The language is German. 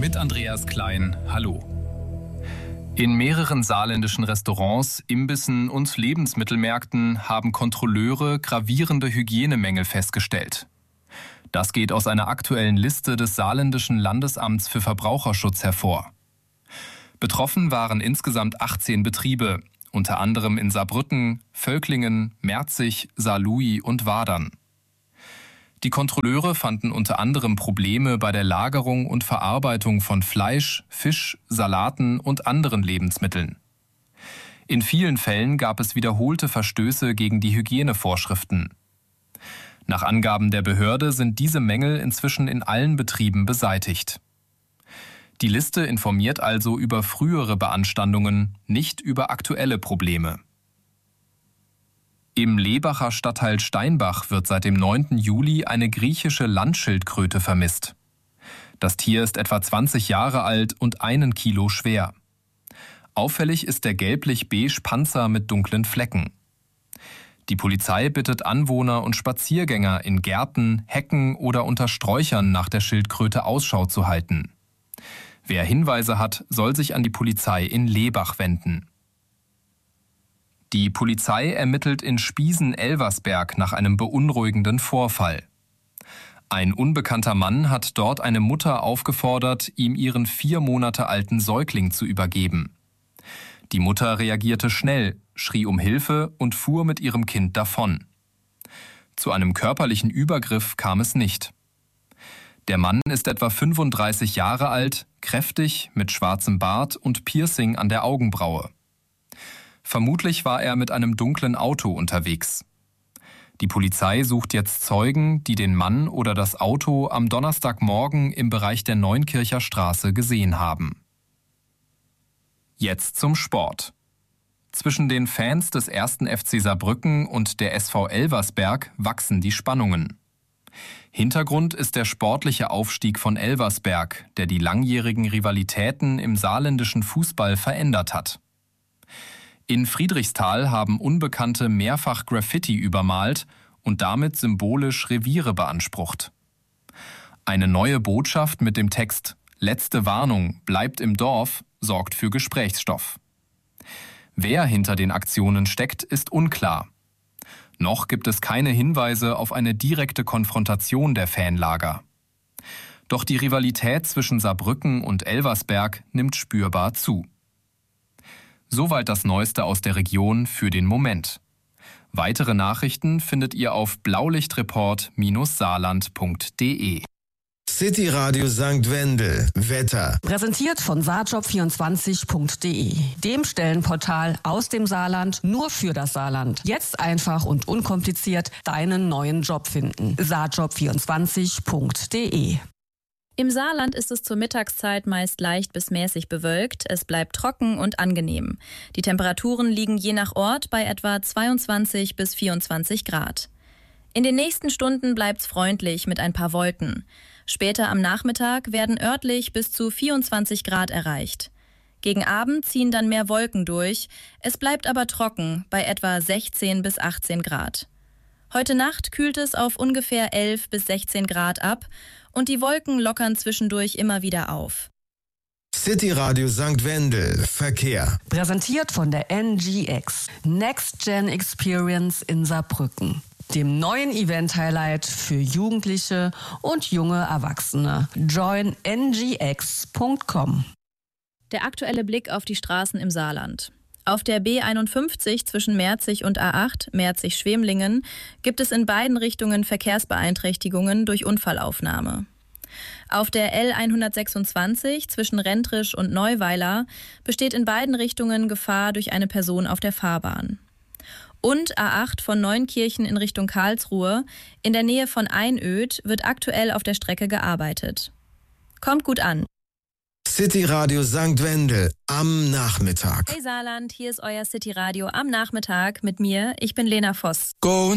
Mit Andreas Klein, hallo. In mehreren saarländischen Restaurants, Imbissen und Lebensmittelmärkten haben Kontrolleure gravierende Hygienemängel festgestellt. Das geht aus einer aktuellen Liste des Saarländischen Landesamts für Verbraucherschutz hervor. Betroffen waren insgesamt 18 Betriebe, unter anderem in Saarbrücken, Völklingen, Merzig, Saarlouis und Wadern. Die Kontrolleure fanden unter anderem Probleme bei der Lagerung und Verarbeitung von Fleisch, Fisch, Salaten und anderen Lebensmitteln. In vielen Fällen gab es wiederholte Verstöße gegen die Hygienevorschriften. Nach Angaben der Behörde sind diese Mängel inzwischen in allen Betrieben beseitigt. Die Liste informiert also über frühere Beanstandungen, nicht über aktuelle Probleme. Im Lebacher Stadtteil Steinbach wird seit dem 9. Juli eine griechische Landschildkröte vermisst. Das Tier ist etwa 20 Jahre alt und 1 Kilo schwer. Auffällig ist der gelblich-beige Panzer mit dunklen Flecken. Die Polizei bittet Anwohner und Spaziergänger in Gärten, Hecken oder unter Sträuchern nach der Schildkröte Ausschau zu halten. Wer Hinweise hat, soll sich an die Polizei in Lebach wenden. Die Polizei ermittelt in Spiesen-Elversberg nach einem beunruhigenden Vorfall. Ein unbekannter Mann hat dort eine Mutter aufgefordert, ihm ihren 4 Monate alten Säugling zu übergeben. Die Mutter reagierte schnell, schrie um Hilfe und fuhr mit ihrem Kind davon. Zu einem körperlichen Übergriff kam es nicht. Der Mann ist etwa 35 Jahre alt, kräftig, mit schwarzem Bart und Piercing an der Augenbraue. Vermutlich war er mit einem dunklen Auto unterwegs. Die Polizei sucht jetzt Zeugen, die den Mann oder das Auto am Donnerstagmorgen im Bereich der Neunkircher Straße gesehen haben. Jetzt zum Sport. Zwischen den Fans des 1. FC Saarbrücken und der SV Elversberg wachsen die Spannungen. Hintergrund ist der sportliche Aufstieg von Elversberg, der die langjährigen Rivalitäten im saarländischen Fußball verändert hat. In Friedrichsthal haben Unbekannte mehrfach Graffiti übermalt und damit symbolisch Reviere beansprucht. Eine neue Botschaft mit dem Text »Letzte Warnung, bleibt im Dorf« sorgt für Gesprächsstoff. Wer hinter den Aktionen steckt, ist unklar. Noch gibt es keine Hinweise auf eine direkte Konfrontation der Fanlager. Doch die Rivalität zwischen Saarbrücken und Elversberg nimmt spürbar zu. Soweit das Neueste aus der Region für den Moment. Weitere Nachrichten findet ihr auf blaulichtreport-saarland.de. City Radio St. Wendel. Wetter. Präsentiert von saarjob24.de, dem Stellenportal aus dem Saarland nur für das Saarland. Jetzt einfach und unkompliziert deinen neuen Job finden. saarjob24.de. Im Saarland ist es zur Mittagszeit meist leicht bis mäßig bewölkt. Es bleibt trocken und angenehm. Die Temperaturen liegen je nach Ort bei etwa 22 bis 24 Grad. In den nächsten Stunden bleibt's freundlich mit ein paar Wolken. Später am Nachmittag werden örtlich bis zu 24 Grad erreicht. Gegen Abend ziehen dann mehr Wolken durch. Es bleibt aber trocken bei etwa 16 bis 18 Grad. Heute Nacht kühlt es auf ungefähr 11 bis 16 Grad ab und die Wolken lockern zwischendurch immer wieder auf. City Radio St. Wendel. Verkehr. Präsentiert von der NGX, Next Gen Experience in Saarbrücken, dem neuen Event-Highlight für Jugendliche und junge Erwachsene. Join ngx.com. Der aktuelle Blick auf die Straßen im Saarland. Auf der B51 zwischen Merzig und A8, Merzig-Schwemlingen, gibt es in beiden Richtungen Verkehrsbeeinträchtigungen durch Unfallaufnahme. Auf der L126 zwischen Rentrisch und Neuweiler besteht in beiden Richtungen Gefahr durch eine Person auf der Fahrbahn. Und A8 von Neunkirchen in Richtung Karlsruhe, in der Nähe von Einöd, wird aktuell auf der Strecke gearbeitet. Kommt gut an. City Radio St. Wendel am Nachmittag. Hey Saarland, hier ist euer City Radio am Nachmittag mit mir. Ich bin Lena Voss. Go